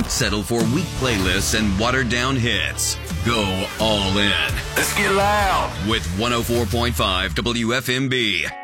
Don't settle for weak playlists and watered-down hits. Go all in. Let's get loud with 104.5 WFMB.